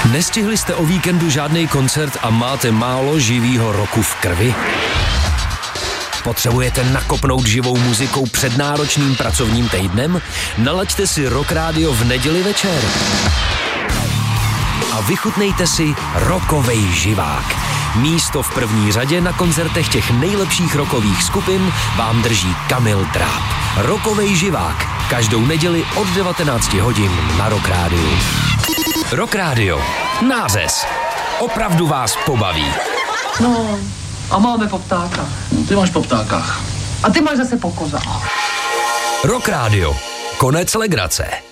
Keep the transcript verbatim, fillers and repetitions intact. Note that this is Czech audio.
Nestihli jste o víkendu žádný koncert a máte málo živýho roku v krvi? Potřebujete nakopnout živou muzikou před náročným pracovním týdnem? Nalaďte si Rock Radio v neděli večer. A vychutnejte si rockovej živák. Místo v první řadě na koncertech těch nejlepších rockových skupin vám drží Kamil Dráb. Rockovej živák. Každou neděli od devatenácti hodin na Rock Radio. Rock Radio. Nářez. Opravdu vás pobaví. No, a máme po ptákách. No, ty máš po ptákách. A ty máš zase po kozách. Rock Radio. Konec legrace.